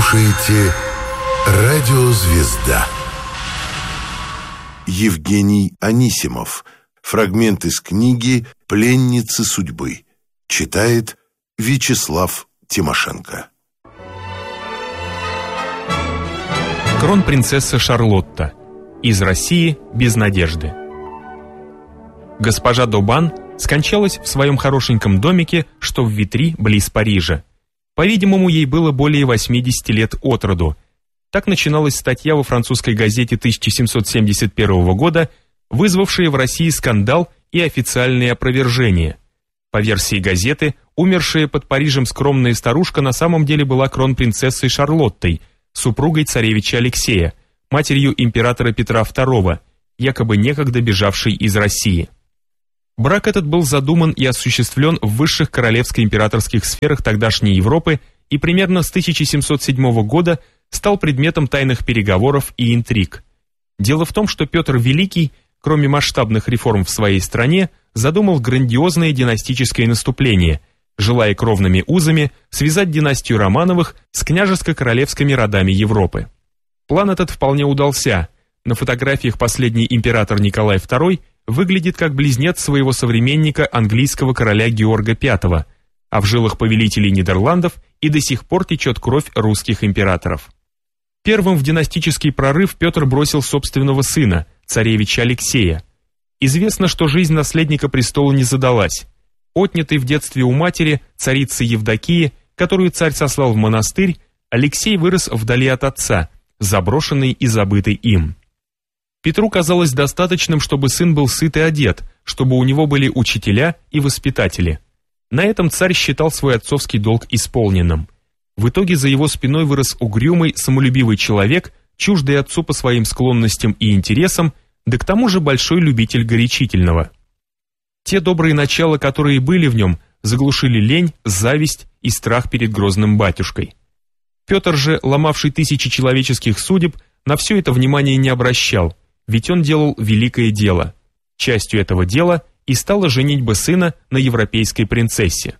слушаете «Радио Звезда». Евгений Анисимов. Фрагмент из книги «Пленницы судьбы». Читает Вячеслав Тимошенко. Кронпринцесса Шарлотта. Из России без надежды. Госпожа Добан скончалась в своем хорошеньком домике, что в Витри, близ Парижа. По-видимому, ей было более 80 лет от роду. Так начиналась статья во французской газете 1771 года, вызвавшая в России скандал и официальные опровержения. По версии газеты, умершая под Парижем скромная старушка на самом деле была кронпринцессой Шарлоттой, супругой царевича Алексея, матерью императора Петра II, якобы некогда бежавшей из России. Брак этот был задуман и осуществлен в высших королевско-императорских сферах тогдашней Европы и примерно с 1707 года стал предметом тайных переговоров и интриг. Дело в том, что Петр Великий, кроме масштабных реформ в своей стране, задумал грандиозное династическое наступление, желая кровными узами связать династию Романовых с княжеско-королевскими родами Европы. План этот вполне удался. На фотографиях последний император Николай II выглядит как близнец своего современника английского короля Георга V, а в жилах повелителей Нидерландов и до сих пор течет кровь русских императоров. Первым в династический прорыв Петр бросил собственного сына, царевича Алексея. Известно, что жизнь наследника престола не задалась. Отнятый в детстве у матери, царицы Евдокии, которую царь сослал в монастырь, Алексей вырос вдали от отца, заброшенный и забытый им. Петру казалось достаточным, чтобы сын был сыт и одет, чтобы у него были учителя и воспитатели. На этом царь считал свой отцовский долг исполненным. В итоге за его спиной вырос угрюмый, самолюбивый человек, чуждый отцу по своим склонностям и интересам, да к тому же большой любитель горячительного. Те добрые начала, которые были в нем, заглушили лень, зависть и страх перед грозным батюшкой. Петр же, ломавший тысячи человеческих судеб, на все это внимания не обращал, ведь он делал великое дело. Частью этого дела и стала женитьба сына на европейской принцессе.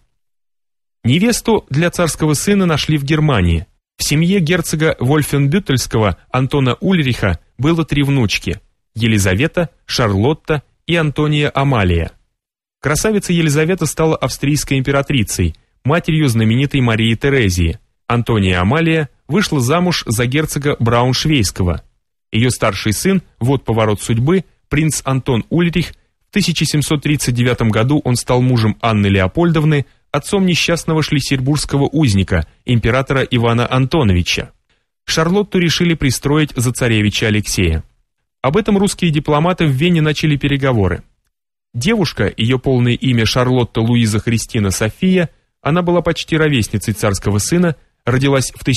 Невесту для царского сына нашли в Германии. В семье герцога Вольфенбюттельского Антона Ульриха было 3 внучки – Елизавета, Шарлотта и Антония Амалия. Красавица Елизавета стала австрийской императрицей, матерью знаменитой Марии Терезии. Антония Амалия вышла замуж за герцога Брауншвейского. Ее старший сын, вот поворот судьбы, принц Антон Ульрих, в 1739 году он стал мужем Анны Леопольдовны, отцом несчастного шлиссельбургского узника, императора Ивана Антоновича. Шарлотту решили пристроить за царевича Алексея. Об этом русские дипломаты в Вене начали переговоры. Девушка, ее полное имя Шарлотта Луиза Христина София, она была почти ровесницей царского сына, родилась в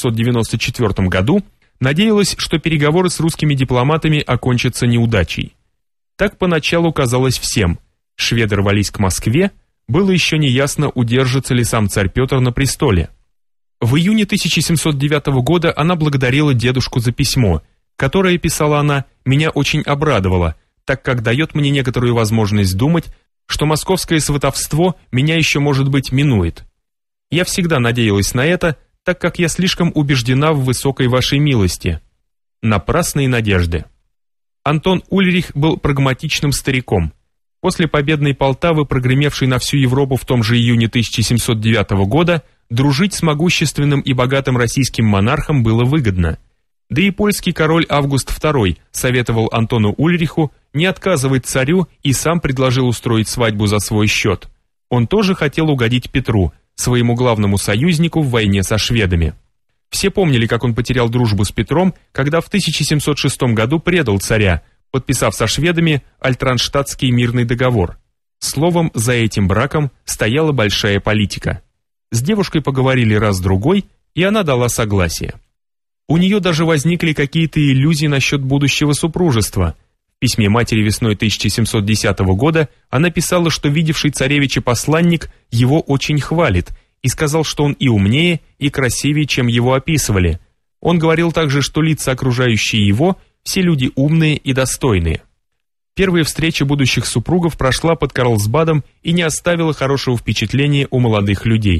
1694 году, надеялась, что переговоры с русскими дипломатами окончатся неудачей. Так поначалу казалось всем. Шведы рвались к Москве, было еще неясно, удержится ли сам царь Петр на престоле. В июне 1709 года она благодарила дедушку за письмо, которое, писала она, меня очень обрадовало, так как дает мне некоторую возможность думать, что московское сватовство меня еще, может быть, минует. Я всегда надеялась на это, так как я слишком убеждена в высокой вашей милости. Напрасные надежды. Антон Ульрих был прагматичным стариком. После победной Полтавы, прогремевшей на всю Европу в том же июне 1709 года, дружить с могущественным и богатым российским монархом было выгодно. Да и польский король Август II советовал Антону Ульриху не отказывать царю и сам предложил устроить свадьбу за свой счет. Он тоже хотел угодить Петру, своему главному союзнику в войне со шведами. Все помнили, как он потерял дружбу с Петром, когда в 1706 году предал царя, подписав со шведами Альтранштадтский мирный договор. Словом, за этим браком стояла большая политика. С девушкой поговорили раз-другой, и она дала согласие. У нее даже возникли какие-то иллюзии насчет будущего супружества. В письме матери весной 1710 года она писала, что видевший царевича посланник его очень хвалит, и сказал, что он и умнее, и красивее, чем его описывали. Он говорил также, что лица, окружающие его, все люди умные и достойные. Первая встреча будущих супругов прошла под Карлсбадом и не оставила хорошего впечатления у молодых людей.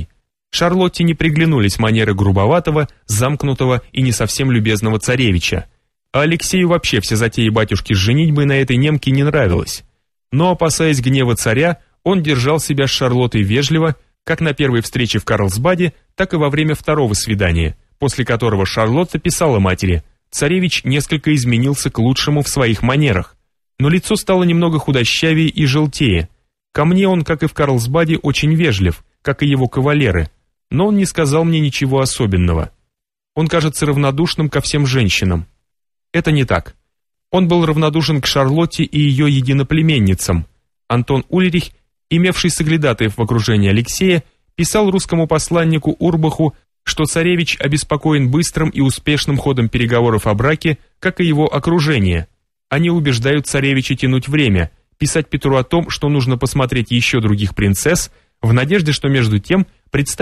Шарлотте не приглянулись манеры грубоватого, замкнутого и не совсем любезного царевича, а Алексею вообще все затеи батюшки с женитьбой на этой немке не нравилось. Но, опасаясь гнева царя, он держал себя с Шарлоттой вежливо, как на первой встрече в Карлсбаде, так и во время второго свидания, после которого Шарлотта писала матери: «Царевич несколько изменился к лучшему в своих манерах, но лицо стало немного худощавее и желтее. Ко мне он, как и в Карлсбаде, очень вежлив, как и его кавалеры, но он не сказал мне ничего особенного. Он кажется равнодушным ко всем женщинам». Это не так. Он был равнодушен к Шарлотте и ее единоплеменницам. Антон Ульрих, имевший соглядатаев в окружении Алексея, писал русскому посланнику Урбаху, что царевич обеспокоен быстрым и успешным ходом переговоров о браке, как и его окружение. Они убеждают царевича тянуть время, писать Петру о том, что нужно посмотреть еще других принцесс, в надежде, что между тем представить